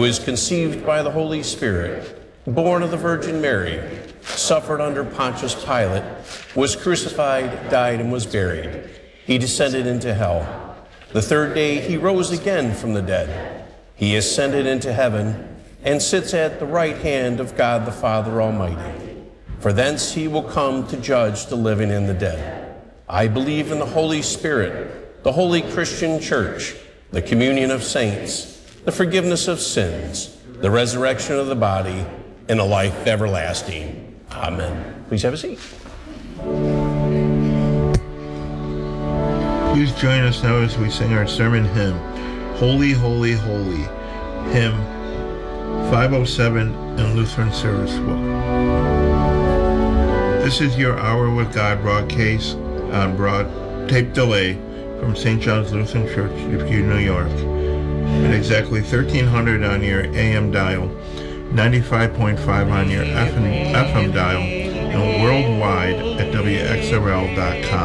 was conceived by the Holy Spirit, born of the Virgin Mary, suffered under Pontius Pilate, was crucified, died, and was buried. He descended into hell. The third day he rose again from the dead. He ascended into heaven and sits at the right hand of God the Father Almighty. For thence he will come to judge the living and the dead. I believe in the Holy Spirit, the holy Christian Church, the communion of saints, the forgiveness of sins, the resurrection of the body, and a life everlasting. Amen. Please have a seat. Please join us now as we sing our sermon hymn, Holy, Holy, Holy, hymn 507 in Lutheran Service Book. This is your Hour with God broadcast on broad tape delay from St. John's Lutheran Church, Dubuque, New York, at exactly 1300 on your AM dial, 95.5 on your FM dial, and worldwide at WXRL.com.